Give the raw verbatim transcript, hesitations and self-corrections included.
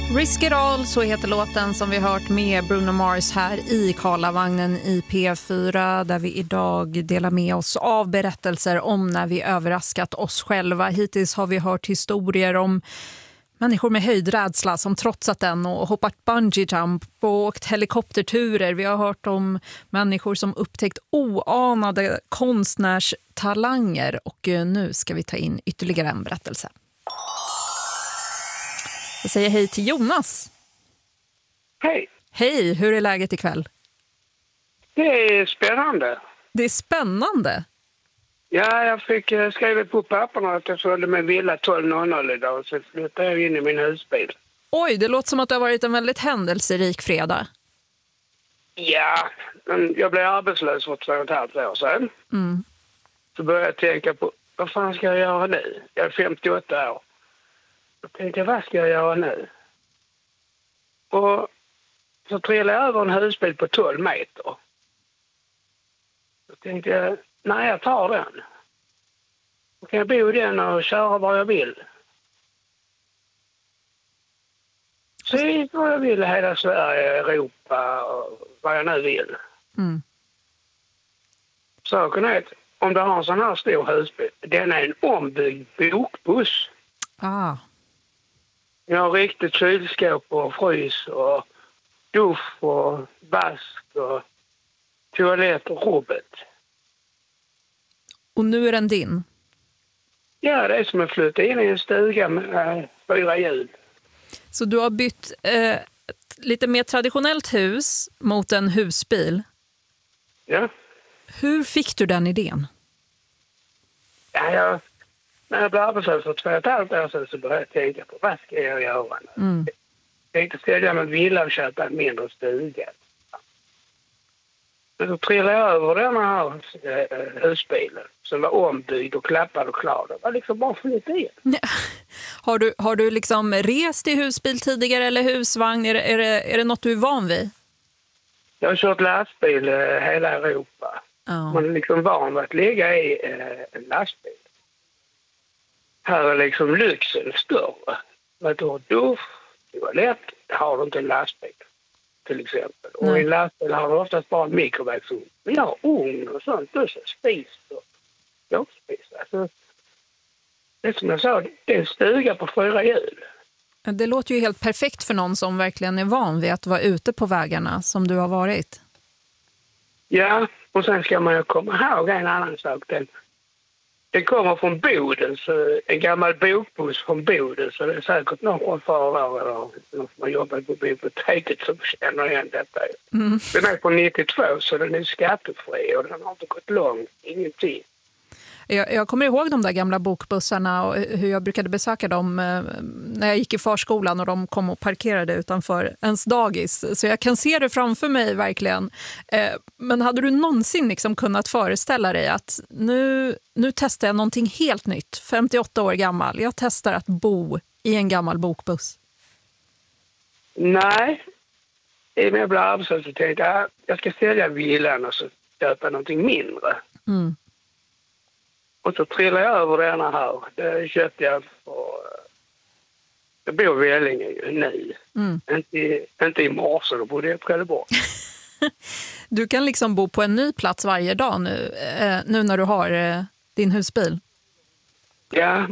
Risk It All, så heter låten som vi hört med Bruno Mars här i Karlavagnen i P fyra, där vi idag delar med oss av berättelser om när vi överraskat oss själva. Hittills har vi hört historier om människor med höjdrädsla som trotsat den och hoppat bungee jump och åkt helikopterturer. Vi har hört om människor som upptäckt oanade konstnärstalanger, och nu ska vi ta in ytterligare en berättelse. Jag säger hej till Jonas. Hej. Hej, hur är läget ikväll? Det är spännande. Det är spännande? Ja, jag fick uh, skriva på papperna att jag sålde min villa tolv noll noll idag, så flyttade jag in i min husbil. Oj, det låter som att det har varit en väldigt händelserik fredag. Ja, men jag blev arbetslös för två och ett halvt år sedan. Mm. Så började jag tänka på, vad fan ska jag göra nu? Jag är femtioåtta år. Då tänkte jag, vad ska jag göra nu? Och så trillade jag över en husbil på tolv meter. Då tänkte jag, nej, jag tar den. Då kan jag bo i den och köra var jag vill. Se vad jag vill i hela Sverige, Europa och vad jag nu vill. Mm. Saken är att om du har en sån här stor husbil, den är en ombyggd bokbuss. Ah. Jag har riktigt kylskåp och frys och dusch och vask och toalett och rubbet. Och nu är den din? Ja, det är som att flytta in i en stuga med äh, fyra hjul. Så du har bytt eh, ett lite mer traditionellt hus mot en husbil. Ja. Hur fick du den idén? Ja, jag, när jag blev arbetslös för två och ett halvt år sedan så började jag tänka på vad ska jag göra nu? Mm. Jag tänkte sälja min villa och köpa en mindre stuga. Men så trillade jag över den här äh, husbilen som var ombyggd och klappad och klar. Det var liksom bara flytta in. Ja. Har du, har du liksom rest i husbil tidigare eller husvagn? Är det, är det, är det något du är van vid? Jag har kört lastbil äh, hela Europa. Ja. Man är liksom van vid att ligga i äh, en lastbil. Här är liksom lyxen större. Att du har dusch, toalett, har du inte en lastbil till exempel. Nej. Och i en lastbil har du oftast bara en mikrovågsugn. Men jag har ugn och sånt, och så spis och jordspis. Alltså, det är som jag sa, det är en stuga på fyra hjul. Det låter ju helt perfekt för någon som verkligen är van vid att vara ute på vägarna som du har varit. Ja, och sen ska man ju komma ihåg en annan sak. Den, den kommer från Boden, så en gammal bokbuss från Boden, så det är säkert någon från förra år eller någon som har jobbat på biblioteket som känner igen detta. Mm. Den är från nittiotvå, så den är skattefri och den har inte gått långt, ingenting. Jag, jag kommer ihåg de där gamla bokbussarna och hur jag brukade besöka dem eh, när jag gick i förskolan och de kom och parkerade utanför ens dagis. Så jag kan se det framför mig verkligen. Eh, men hade du någonsin liksom kunnat föreställa dig att nu, nu testar jag någonting helt nytt, femtioåtta år gammal. Jag testar att bo i en gammal bokbuss. Nej, när jag blev arbetslös så tänkte jag jag ska sälja villan och så köpa någonting mindre. Mm. Och så trillade jag över denna här. Det köpte jag för... Jag bor i Vellinge ju nu. Mm. Inte, inte i morse, då bodde jag på Trelleborg. Du kan liksom bo på en ny plats varje dag nu, eh, nu när du har eh, din husbil. Ja,